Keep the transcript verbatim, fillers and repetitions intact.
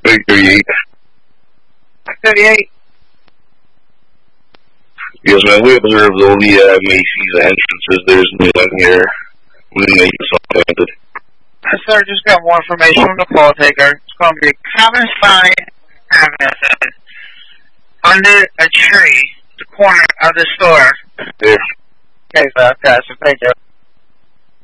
thirty-eight. thirty-eight? Yes, man, we observed all the uh, Macy's entrances. There's no one here. We make this all planted. Yes, sir, just got more information from the call taker. It's going to be Kevin Stein under a tree, the corner of the store. Yeah. Okay, sir, okay, so thank you.